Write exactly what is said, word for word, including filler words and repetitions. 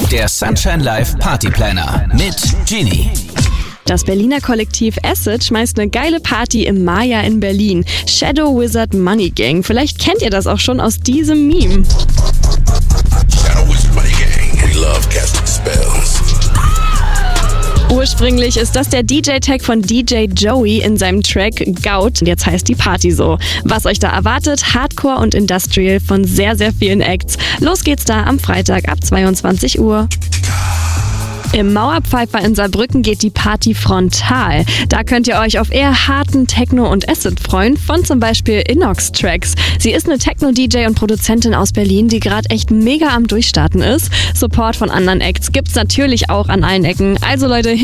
Der Sunshine Live Partyplaner mit Genie. Das Berliner Kollektiv Acid schmeißt eine geile Party im Maya in Berlin. Shadow Wizard Money Gang. Vielleicht kennt ihr das auch schon aus diesem Meme. Shadow Wizard Money Gang. We love casting spells. Ursprünglich ist das der D J-Tag von D J Joey in seinem Track Gout. Jetzt heißt die Party so. Was euch da erwartet, Hardcore und Industrial von sehr, sehr vielen Acts. Los geht's da am Freitag ab zweiundzwanzig Uhr. Im Mauerpfeifer in Saarbrücken geht die Party frontal. Da könnt ihr euch auf eher harten Techno und Acid freuen, von zum Beispiel Inox Tracks. Sie ist eine Techno-D J und Produzentin aus Berlin, die gerade echt mega am Durchstarten ist. Support von anderen Acts gibt's natürlich auch an allen Ecken. Also Leute,